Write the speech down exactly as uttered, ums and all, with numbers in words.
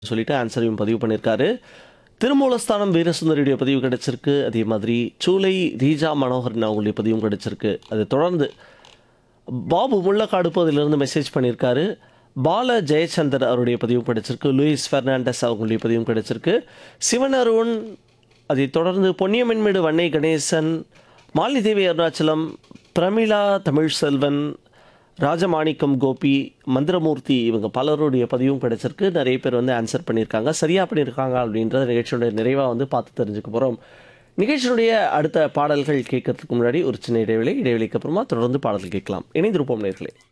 சொல்லிட்டு ஆன்சரையும் பதிவு பண்ணியிருக்காரு. திருமூலஸ்தானம் வீரசுந்தரியுடைய பதிவு கிடைச்சிருக்கு. அதே மாதிரி சூலை ரீஜா மனோகரன் அவங்களுடைய பதிவும் கிடைச்சிருக்கு. அதை தொடர்ந்து பாபு முள்ளக்காடு அதிலிருந்து மெசேஜ் பண்ணியிருக்காரு. பால ஜெயச்சந்தர் அவருடைய பதிவும் கிடைச்சிருக்கு. லூயிஸ் பெர்னாண்டஸ் அவங்களுடைய பதிவும் கிடைச்சிருக்கு. சிவன் அருண், அதை தொடர்ந்து பொன்னியமின்மேடு வன்னை கணேசன், மாலிதேவி அருணாச்சலம், பிரமிளா தமிழ் செல்வன், ராஜமாணிக்கம் கோபி, மந்திரமூர்த்தி, இவங்க பலருடைய பதிவும் கிடைச்சிருக்கு. நிறைய பேர் வந்து ஆன்சர் பண்ணியிருக்காங்க. சரியாக பண்ணியிருக்காங்க அப்படின்றத நிகழ்ச்சியுடைய நிறைவாக வந்து பார்த்து தெரிஞ்சுக்க போகிறோம். நிகழ்ச்சியுடைய அடுத்த பாடல்கள் கேட்கறதுக்கு முன்னாடி ஒரு சின்ன இடைவெளி. இடைவெளிக்கு அப்புறமா தொடர்ந்து பாடல்கள் கேட்கலாம். இணைந்திருப்போம் நேயர்களே.